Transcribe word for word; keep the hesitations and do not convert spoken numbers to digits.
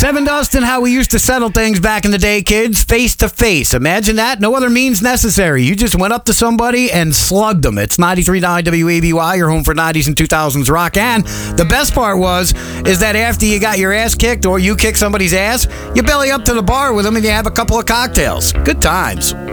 Seven Dustin, how we used to settle things back in the day, kids, face to face. Imagine that. No other means necessary. You just went up to somebody and slugged them. It's ninety-three point nine W A B Y, your home for nineties and two thousands rock. And the best part was, is that after you got your ass kicked or you kick somebody's ass, you belly up to the bar with them and you have a couple of cocktails. Good times.